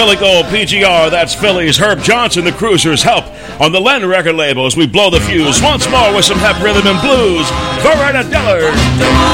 Philly Gold PGR, that's Philly's Herb Johnson, the Cruisers, help on the Len record label as we blow the fuse once more with some heavy rhythm and blues. Verena Dillard.